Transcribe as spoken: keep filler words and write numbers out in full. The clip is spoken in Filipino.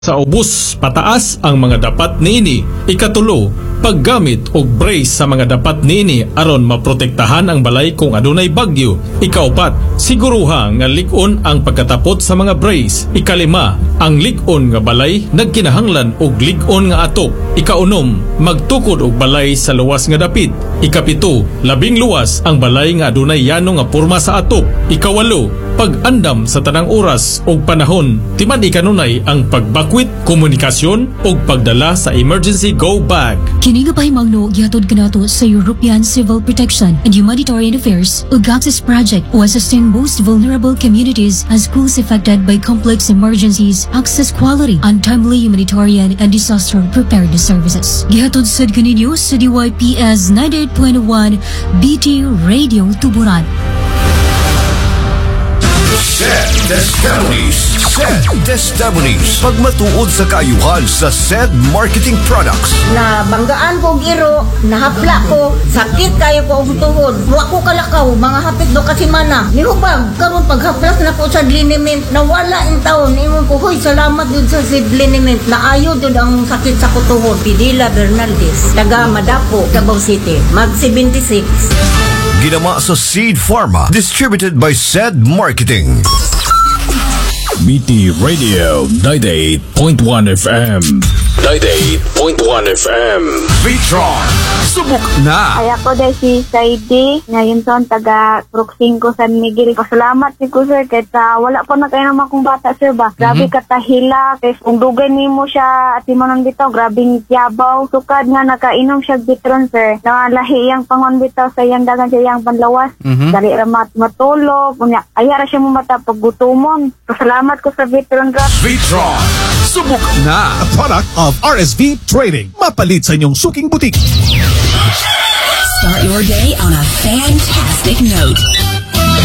Sa ubos pataas ang mga dapat niini. Ikatulo, paggamit og brace sa mga dapat niini aron maprotektahan ang balay kung adunay bagyo. Ikaupat, siguruha nga lik-on ang pagkatapot sa mga brace. Ikalima, ang lik-on nga balay nagkinahanglan og lik-on nga atop. Ikaunom, magtukod og balay sa luwas nga dapit. Ikapito, labing luwas ang balay nga adunay yano nga porma sa atop. Ikawalo, pag-andam sa tanang oras o panahon. Timan ikanunay ang pagbakwit, komunikasyon o pagdala sa emergency go bag. Kini nga pahimangno gihatod kanato sa European Civil Protection and Humanitarian Affairs ug Access Project o assisting most vulnerable communities as schools affected by complex emergencies, access quality, and timely humanitarian and disaster preparedness services. Gihatod sad kaninyo sa D Y P S ninety-eight point one B T Radio Tuburan. Sed Testimonies. Sed Testimonies. Pagmatuod sa kaayuhan sa Sed Marketing Products. Na banggaan ko giro, nahapla ko, sakit kayo ko ang tuhod. Wa ko kalakaw, mga hapit do kasi mana. Nihubag, karon paghaplas na ko sa liniment, nawala in taon. Ingon ko, hoy, salamat yun sa liniment. Naayo yun ang sakit sa kutuhod. Pidila Bernaldez, taga Madapo, Davao City, mag seventy-six. Ginama sa Seed Pharma. Distributed by Sed Marketing. B T Radio ninety-eight point one F M. ninety-eight point one F M. Vitron. Subok na. Ay ako dahil si Saidi, ngayon son taga Proxing ko San Miguel. Pasalamat si ko sir, kahit uh, wala po na kayo naman kong bata sir ba. Grabe mm-hmm. katahila, kahit kung dugay ni mo siya at imonon bitaw, grabing yabaw. Sukad nga nakainom siya bitron sir. Nalahi iyang pangon bitaw sa iyang dagan siya iyang panlawas. Mm-hmm. Dali ramat matulog. Punya, ayara siya mo mata paggutumon. Pasalamat ko sa bitron rap. Vitron. Subok na. A product of R S V Trading. Mapalit sa inyong suking butik. Start your day on a fantastic note.